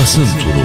Basın Turu.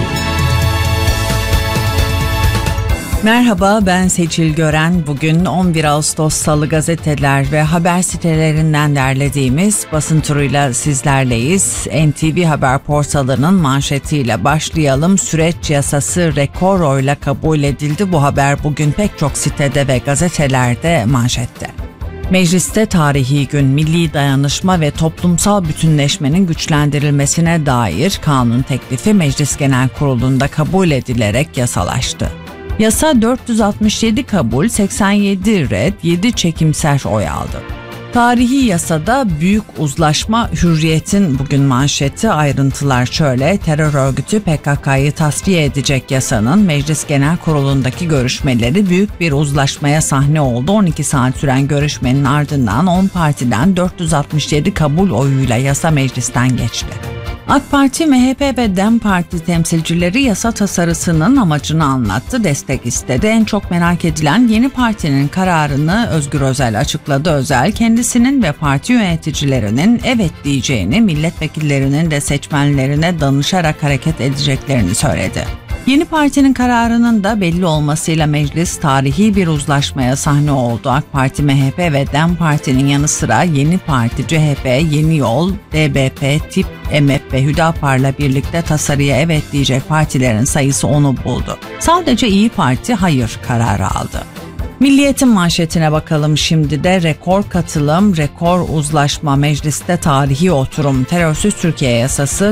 Merhaba, ben Seçil Gören. Bugün 11 Ağustos Salı gazeteler ve haber sitelerinden derlediğimiz basın turuyla sizlerleyiz. NTV Haber portalının manşetiyle başlayalım. Süreç yasası rekor oyla kabul edildi. Bu haber bugün pek çok sitede ve gazetelerde manşette. Mecliste tarihi gün, milli dayanışma ve toplumsal bütünleşmenin güçlendirilmesine dair kanun teklifi Meclis Genel Kurulu'nda kabul edilerek yasalaştı. Yasa 467 kabul, 87 red, 7 çekimser oy aldı. Tarihi yasada büyük uzlaşma, Hürriyet'in bugün manşeti. Ayrıntılar şöyle: terör örgütü PKK'yı tasfiye edecek yasanın Meclis Genel Kurulu'ndaki görüşmeleri büyük bir uzlaşmaya sahne oldu. 12 saat süren görüşmenin ardından 10 partiden 467 kabul oyuyla yasa meclisten geçti. AK Parti, MHP ve DEM Parti temsilcileri yasa tasarısının amacını anlattı, destek istedi. En çok merak edilen yeni partinin kararını Özgür Özel açıkladı. Özel, kendisinin ve parti yöneticilerinin evet diyeceğini, milletvekillerinin de seçmenlerine danışarak hareket edeceklerini söyledi. Yeni partinin kararının da belli olmasıyla meclis tarihi bir uzlaşmaya sahne oldu. AK Parti, MHP ve DEM Parti'nin yanı sıra Yeni Parti, CHP, Yeni Yol, DBP, TİP, EMEP ve Hüdapar'la birlikte tasarıya evet diyecek partilerin sayısı 10'u buldu. Sadece İYİ Parti hayır kararı aldı. Milliyet'in manşetine bakalım şimdi de. Rekor katılım, rekor uzlaşma, mecliste tarihi oturum. Terörsüz Türkiye yasası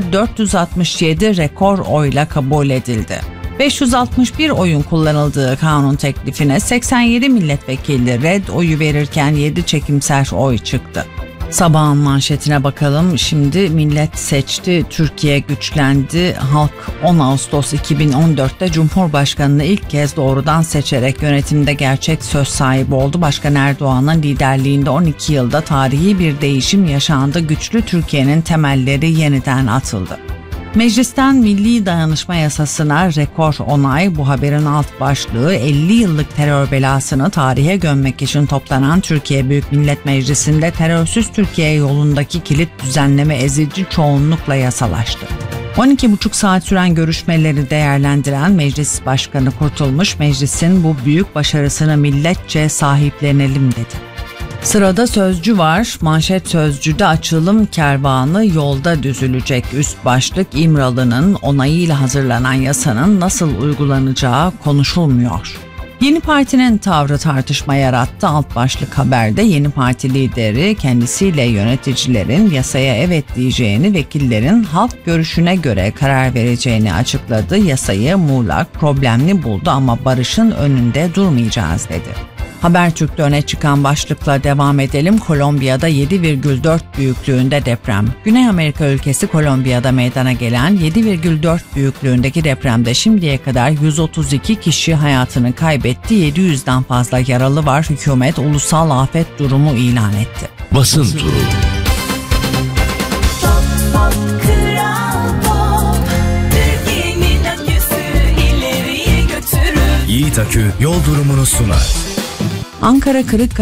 467 rekor oyla kabul edildi. 561 oyun kullanıldığı kanun teklifine 87 milletvekili red oyu verirken 7 çekimser oy çıktı. Sabahın manşetine bakalım şimdi. Millet seçti, Türkiye güçlendi. Halk 10 Ağustos 2014'te Cumhurbaşkanı'nı ilk kez doğrudan seçerek yönetimde gerçek söz sahibi oldu. Başkan Erdoğan'ın liderliğinde 12 yılda tarihi bir değişim yaşandı. Güçlü Türkiye'nin temelleri yeniden atıldı. Meclisten milli dayanışma yasasına rekor onay. Bu haberin alt başlığı 50 yıllık terör belasını tarihe gömmek için toplanan Türkiye Büyük Millet Meclisi'nde terörsüz Türkiye yolundaki kilit düzenleme ezici çoğunlukla yasalaştı. 12,5 saat süren görüşmeleri değerlendiren Meclis Başkanı Kurtulmuş, meclisin bu büyük başarısını milletçe sahiplenelim dedi. Sırada Sözcü var. Manşet Sözcü'de açılım kervanı yolda düzülecek. Üst başlık, İmralı'nın onayıyla hazırlanan yasanın nasıl uygulanacağı konuşulmuyor. Yeni Parti'nin tavrı tartışma yarattı. Alt başlık haberde Yeni Parti lideri kendisiyle yöneticilerin yasaya evet diyeceğini, vekillerin halk görüşüne göre karar vereceğini açıkladı. Yasayı muğlak, problemli buldu ama barışın önünde durmayacağız dedi. Habertürk'te öne çıkan başlıkla devam edelim. Kolombiya'da 7,4 büyüklüğünde deprem. Güney Amerika ülkesi Kolombiya'da meydana gelen 7,4 büyüklüğündeki depremde şimdiye kadar 132 kişi hayatını kaybetti. 700'den fazla yaralı var. Hükümet ulusal afet durumu ilan etti. Basın Turu. Yiğit Akü yol durumunu sunar. Ankara Kırıkkale